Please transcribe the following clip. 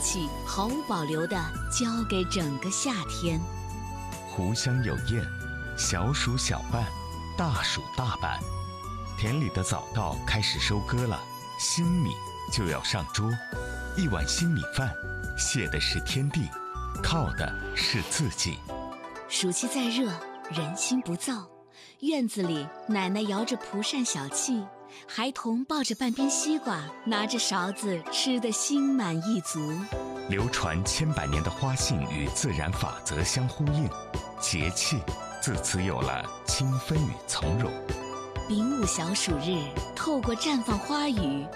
气毫无保留地交给整个夏天。 湖香有燕，小暑小半，大暑大半。田里的早稻开始收割了，新米就要上桌。一碗新米饭，谢的是天地，靠的是自己。 暑气再热，人心不躁。院子里，奶奶摇着蒲扇小憩，孩童抱着半边西瓜，拿着勺子吃得心满意足。 流传千百年的花信与自然法则相呼应，节气自此有了清芬与从容。 丙午小暑日，透过绽放花雨